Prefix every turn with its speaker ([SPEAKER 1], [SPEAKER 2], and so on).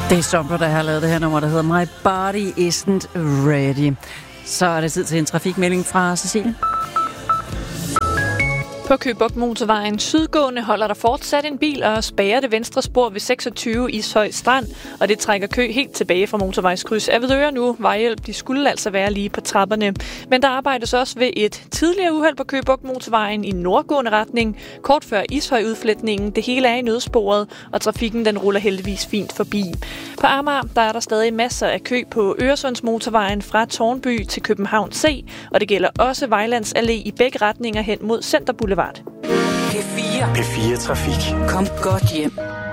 [SPEAKER 1] Det er Stomper, der har lavet det her nummer, der hedder My Body Isn't Ready. Så er det tid til en trafikmelding fra Cecilie.
[SPEAKER 2] På Køge Bugt Motorvejen sydgående holder der fortsat en bil og spærrer det venstre spor ved 26 Ishøj Strand, og det trækker kø helt tilbage fra motorvejskryds Avedøre nu. Vejhjælp, de skulle altså være lige på trapperne. Men der arbejdes også ved et tidligere uheld på Køge Bugt Motorvejen i nordgående retning, kort før Ishøj-udfletningen. Det hele er i nødsporet, og trafikken den ruller heldigvis fint forbi. På Amager, der er der stadig masser af kø på Øresundsmotorvejen fra Tårnby til København C, og det gælder også Vejlands Allé i begge retninger hen mod Center Boulevard.
[SPEAKER 3] P4 Trafik. Kom godt hjem.